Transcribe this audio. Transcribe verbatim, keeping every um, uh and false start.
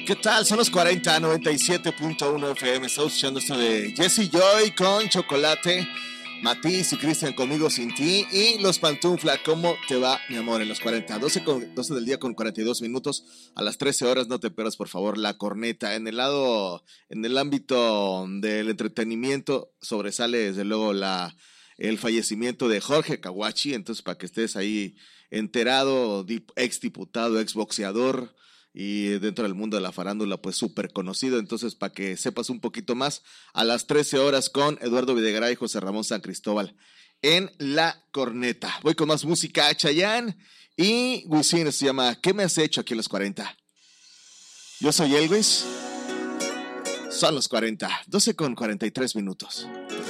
¿Qué tal? Son los cuarenta, noventa y siete punto uno F M. Estamos escuchando esto de Jesse Joy con Chocolate, Matiz y Cristian conmigo sin ti. Y los Pantufla, ¿cómo te va, mi amor? En los cuarenta, doce, con, doce del día con cuarenta y dos minutos. A las trece horas no te pierdas, por favor, la corneta. En el lado, en el ámbito del entretenimiento sobresale desde luego la, el fallecimiento de Jorge Kawachi. Entonces, para que estés ahí enterado, ex diputado, ex boxeador, y dentro del mundo de la farándula pues súper conocido. Entonces, para que sepas un poquito más, a las trece horas con Eduardo Videgaray y José Ramón San Cristóbal en la corneta. Voy con más música. Chayanne y Wisin, se llama ¿Qué me has hecho aquí en los cuarenta? Yo soy Elvis. Son los cuarenta, doce con cuarenta y tres minutos.